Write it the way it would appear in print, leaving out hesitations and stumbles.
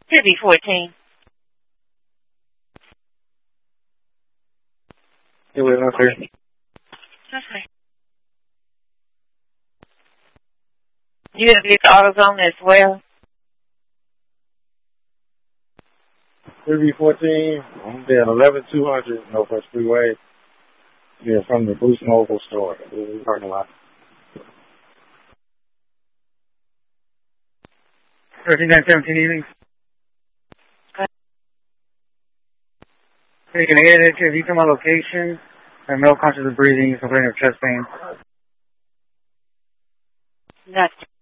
Should be 14. It was okay. Okay. You have this AutoZone as well? Should be 14. I'm there at 11200 Northwest Freeway. Yeah, from the Boost Mobile store. In the parking lot. 13-17 evening. Okay. Taking 8 if you come on location, and male conscious of breathing, complaining of chest pain. Nothing.